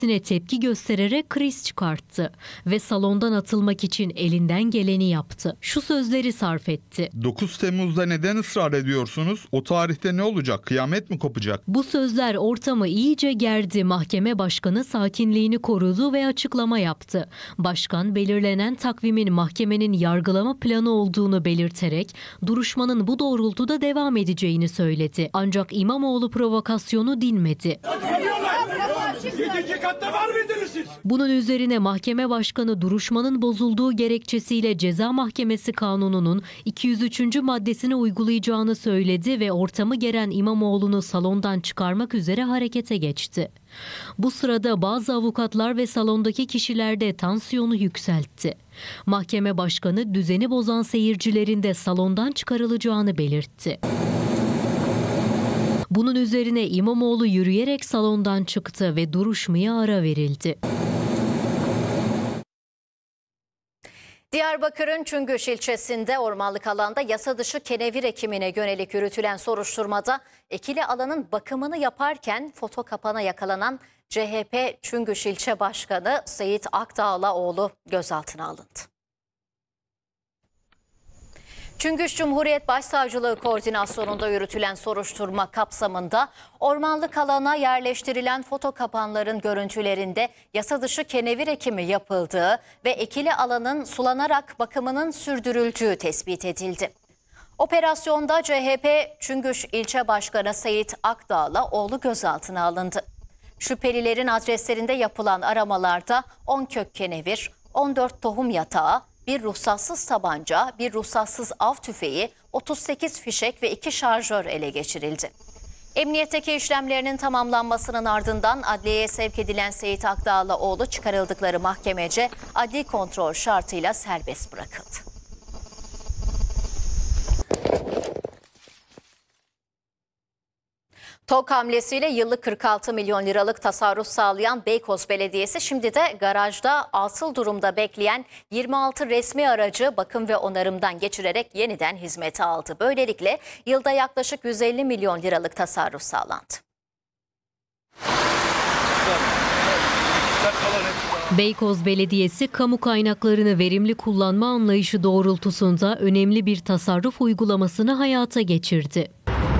tepki göstererek kriz çıkarttı ve salondan atılmak için elinden geleni yaptı. Şu sözleri sarf etti. 9 Temmuz'da neden ısrar ediyorsunuz? O tarihte ne olacak? Kıyamet mi kopacak? Bu sözler ortamı iyice gerdi. Mahkeme başkanı sakinliğini korudu ve açıklama yaptı. Başkan belirlenen takvimin mahkemenin yargılama planı olduğunu belirterek duruşmanın bu doğrultuda devam edeceğini söyledi. Ancak İmamoğlu provokasyonu dinmedi. Bunun üzerine mahkeme başkanı duruşmanın bozulduğu gerekçesiyle Ceza Mahkemesi Kanunu'nun 203. maddesini uygulayacağını söyledi ve ortamı geren İmamoğlu'nu salondan çıkarmak üzere harekete geçti. Bu sırada bazı avukatlar ve salondaki kişiler de tansiyonu yükseltti. Mahkeme başkanı düzeni bozan seyircilerin de salondan çıkarılacağını belirtti. Bunun üzerine İmamoğlu yürüyerek salondan çıktı ve duruşmaya ara verildi. Diyarbakır'ın Çüngüş ilçesinde ormanlık alanda yasa dışı kenevir ekimine yönelik yürütülen soruşturmada ekili alanın bakımını yaparken foto kapana yakalanan CHP Çüngüş ilçe başkanı Seyit Akdağlıoğlu gözaltına alındı. Çüngüş Cumhuriyet Başsavcılığı koordinasyonunda yürütülen soruşturma kapsamında ormanlık alana yerleştirilen foto kapanların görüntülerinde yasa dışı kenevir ekimi yapıldığı ve ekili alanın sulanarak bakımının sürdürüldüğü tespit edildi. Operasyonda CHP Çüngüş İlçe Başkanı Seyit Akdağlıoğlu gözaltına alındı. Şüphelilerin adreslerinde yapılan aramalarda 10 kök kenevir, 14 tohum yatağı, bir ruhsatsız tabanca, bir ruhsatsız av tüfeği, 38 fişek ve 2 şarjör ele geçirildi. Emniyetteki işlemlerinin tamamlanmasının ardından adliyeye sevk edilen Seyit Akdağlıoğlu çıkarıldıkları mahkemece adli kontrol şartıyla serbest bırakıldı. TOG hamlesiyle yıllık 46 milyon liralık tasarruf sağlayan Beykoz Belediyesi şimdi de garajda atıl durumda bekleyen 26 resmi aracı bakım ve onarımdan geçirerek yeniden hizmete aldı. Böylelikle yılda yaklaşık 150 milyon liralık tasarruf sağlandı. Beykoz Belediyesi kamu kaynaklarını verimli kullanma anlayışı doğrultusunda önemli bir tasarruf uygulamasını hayata geçirdi.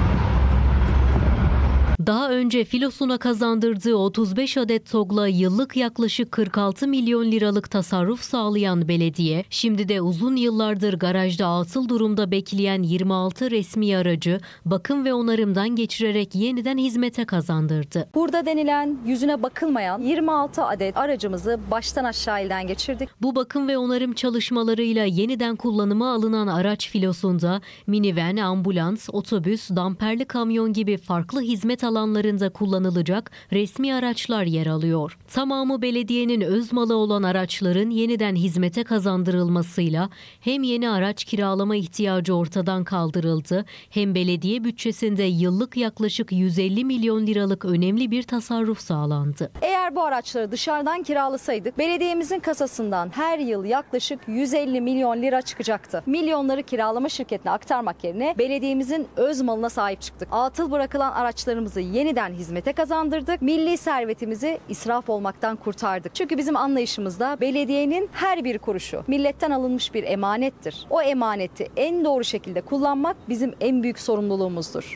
Daha önce filosuna kazandırdığı 35 adet TOG'la yıllık yaklaşık 46 milyon liralık tasarruf sağlayan belediye, şimdi de uzun yıllardır garajda atıl durumda bekleyen 26 resmi aracı bakım ve onarımdan geçirerek yeniden hizmete kazandırdı. Burada denilen yüzüne bakılmayan 26 adet aracımızı baştan aşağı elden geçirdik. Bu bakım ve onarım çalışmalarıyla yeniden kullanıma alınan araç filosunda minivan, ambulans, otobüs, damperli kamyon gibi farklı hizmet alanlarında kullanılacak resmi araçlar yer alıyor. Tamamı belediyenin öz malı olan araçların yeniden hizmete kazandırılmasıyla hem yeni araç kiralama ihtiyacı ortadan kaldırıldı, hem belediye bütçesinde yıllık yaklaşık 150 milyon liralık önemli bir tasarruf sağlandı. Eğer bu araçları dışarıdan kiralasaydık belediyemizin kasasından her yıl yaklaşık 150 milyon lira çıkacaktı. Milyonları kiralama şirketine aktarmak yerine belediyemizin öz malına sahip çıktık. Atıl bırakılan araçlarımızı yeniden hizmete kazandırdık. Milli servetimizi israf olmaktan kurtardık. Çünkü bizim anlayışımızda belediyenin her bir kuruşu milletten alınmış bir emanettir. O emaneti en doğru şekilde kullanmak bizim en büyük sorumluluğumuzdur.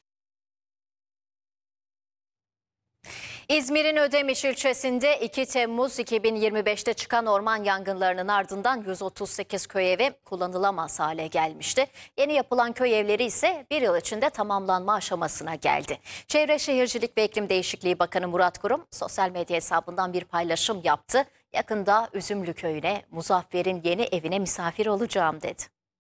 İzmir'in Ödemiş ilçesinde 2 Temmuz 2025'te çıkan orman yangınlarının ardından 138 köy evi kullanılamaz hale gelmişti. Yeni yapılan köy evleri ise bir yıl içinde tamamlanma aşamasına geldi. Çevre Şehircilik ve İklim Değişikliği Bakanı Murat Kurum sosyal medya hesabından bir paylaşım yaptı. Yakında Üzümlü Köyü'ne, Muzaffer'in yeni evine misafir olacağım dedi.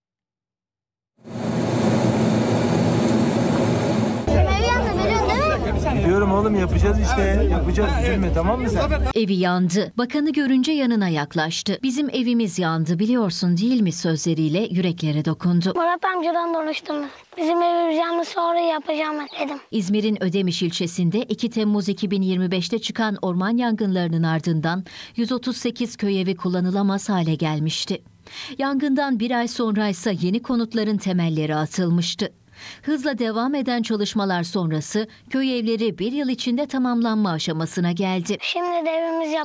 Diyorum oğlum, yapacağız işte. Yapacağız, üzülme, tamam mı sen? Evi yandı. Bakanı görünce yanına yaklaştı. Bizim evimiz yandı biliyorsun değil mi sözleriyle yüreklere dokundu. Murat amcadan konuştum. Bizim evimiz yandı, sonra yapacağım dedim. İzmir'in Ödemiş ilçesinde 2 Temmuz 2025'te çıkan orman yangınlarının ardından 138 köy evi kullanılamaz hale gelmişti. Yangından bir ay sonra ise yeni konutların temelleri atılmıştı. Hızla devam eden çalışmalar sonrası köy evleri bir yıl içinde tamamlanma aşamasına geldi. Şimdi de evimiz